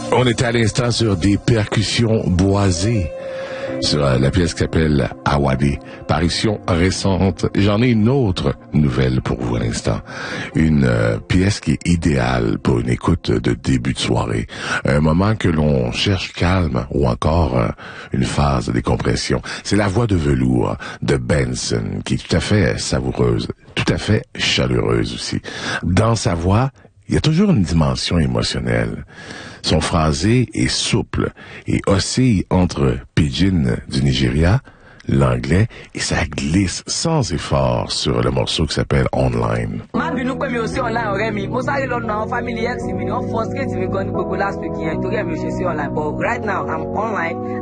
On était à l'instant sur des percussions boisées, sur la pièce qui s'appelle Awadi, parution récente. J'en ai une autre nouvelle pour vous à l'instant. Une pièce qui est idéale pour une écoute de début de soirée. Un moment que l'on cherche calme ou encore une phase de décompression. C'est La Voix de velours de Benson, qui est tout à fait savoureuse, tout à fait chaleureuse aussi. Dans sa voix, il y a toujours une dimension émotionnelle. Son phrasé est souple et oscille entre pidgin du Nigeria, l'anglais, et ça glisse sans effort sur le morceau qui s'appelle Online. Right now, I'm online.